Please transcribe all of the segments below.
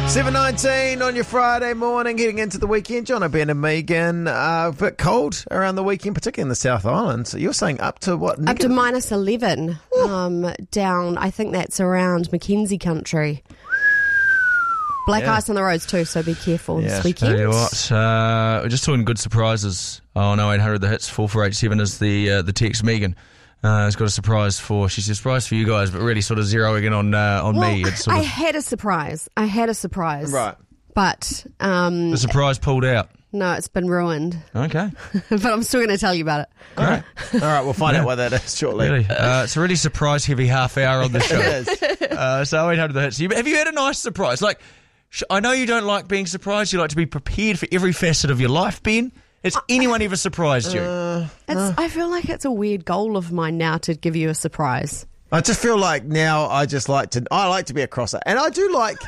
7:19 on your Friday morning, heading into the weekend. John, Ben and Megan, a bit cold around the weekend, particularly in the South Island. So you're saying up to what? Up to minus 11 down. I think that's around Mackenzie country. Black ice on the roads too, so be careful this weekend. Tell you what, we're just talking good surprises. On 0800 the hits 4487 is the text. Megan has got a surprise she's a surprise for you guys, but really sort of zeroing in on me. It's sort I of, had a surprise. Right. But the surprise pulled out. no, it's been ruined. Okay. But I'm still going to tell you about it. Great. All right, we'll find out what that is shortly. Really? It's a really surprise-heavy half hour on the show. It is. So 0800 the hits. Have you had a nice surprise? Like, I know you don't like being surprised. You like to be prepared for every facet of your life, Ben. Has anyone ever surprised you? I feel like it's a weird goal of mine now to give you a surprise. I just feel like now I like to be a crosser, and I like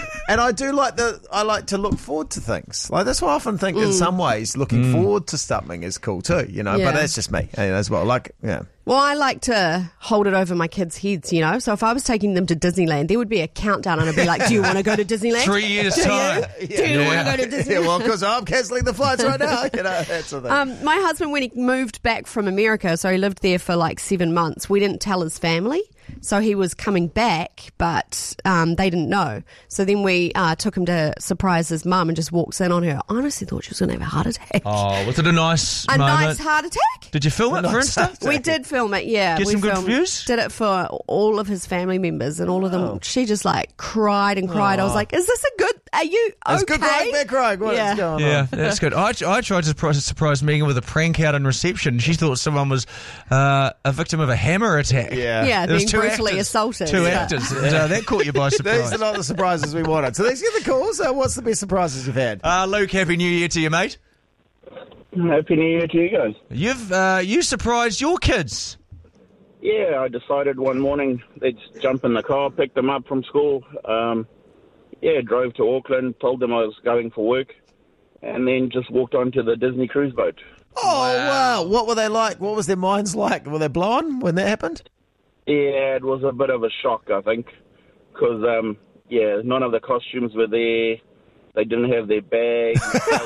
to look forward to things. Like that's why I often think in some ways looking forward to something is cool too, you know. Yeah. But that's just me as well. Well, I like to hold it over my kids' heads, you know. So if I was taking them to Disneyland, there would be a countdown and I'd be like, do you want to go to Disneyland? 3 years' time. Do you want to go to Disneyland? Yeah, well, because I'm cancelling the flights right now. You know, that's the thing. My husband, when he moved back from America, so he lived there for like 7 months, we didn't tell his family. So he was coming back, but they didn't know. So then we took him to surprise his mum and just walks in on her. I honestly thought she was going to have a heart attack. Oh, was it a nice A moment? nice heart attack? Did you film it for Insta? We did film it, yeah. Get we some good filmed, views? Did it for all of his family members and all of them. She just like cried and cried. I was like, is this a good, are you okay? It's good crying, bad crying. What is going on? That's good. I tried to surprise Megan with a prank out in reception. She thought someone was a victim of a hammer attack. Yeah, There was being two brutally actors. assaulted. Two actors. And, that caught you by surprise. These are not the surprises we wanted. So let's get the calls. What's the best surprises you've had? Luke, Happy New Year to you, mate. Happy New Year to you guys. You surprised your kids. Yeah, I decided one morning they'd jump in the car, pick them up from school. Drove to Auckland, told them I was going for work, and then just walked onto the Disney cruise boat. Oh, wow. What were they like? What was their minds like? Were they blown when that happened? Yeah, it was a bit of a shock, I think, because, none of the costumes were there. They didn't have their bags.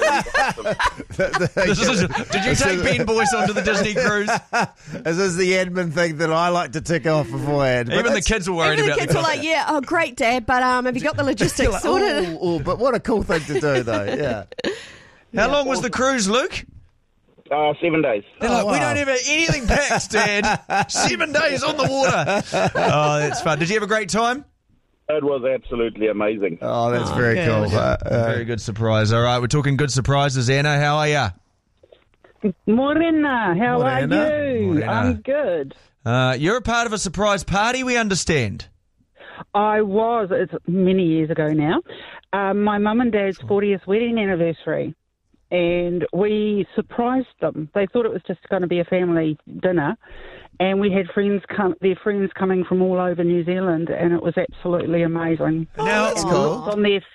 Did you take Ben Boyce onto the Disney cruise? This is the admin thing that I like to tick off beforehand. Even the kids were worried Even about the kids were like, yeah, oh, great, Dad, but have you got the logistics like, sorted? but what a cool thing to do, though. Yeah. How long was the cruise, Luke? 7 days. They're like, we don't have anything packed, Dad. 7 days on the water. Oh, that's fun. Did you have a great time? It was absolutely amazing. Oh, that's very good. cool. Very good surprise. All right, we're talking good surprises. Anna, how are you? Morena, how are Morena. you? Morena. I'm good. You're a part of a surprise party, we understand. I was. It's many years ago now. My mum and dad's 40th wedding anniversary, and we surprised them. They thought it was just going to be a family dinner, and we had their friends coming from all over New Zealand, and it was absolutely amazing. Now, that's cool. The looks on their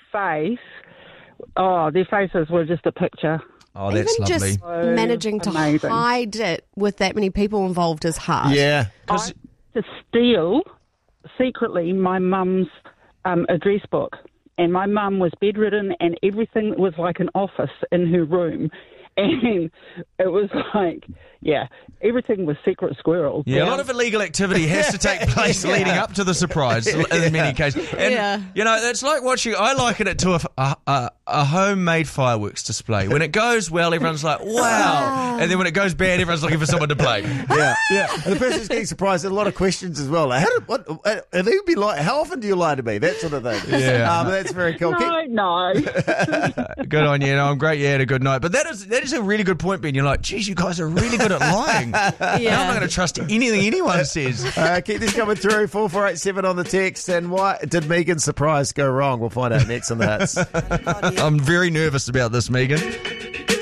faces were just a picture. Oh, that's Even lovely. just managing to Amazing. hide it with that many people involved is hard. Yeah. To steal secretly my mum's address book, and my mum was bedridden, and everything was like an office in her room, and it was like, everything was secret squirrel. Yeah, a lot of illegal activity has to take place leading up to the surprise in many cases. And, you know, it's like watching, I liken it to a homemade fireworks display. When it goes well, everyone's like, wow. And then when it goes bad, everyone's looking for someone to blame. Yeah. And the person's getting surprised. A lot of questions as well. Like, how often do you lie to me? That sort of thing. Yeah. But that's very cool. No. Good on you. No, I'm great. You had a good night. But that is a really good point, Ben. You're like, geez, you guys are really good at lying. Now I'm not going to trust anything anyone says. Keep this coming through. 4487 on the text. And why did Megan's surprise go wrong? We'll find out next on the hits. I'm very nervous about this, Megan.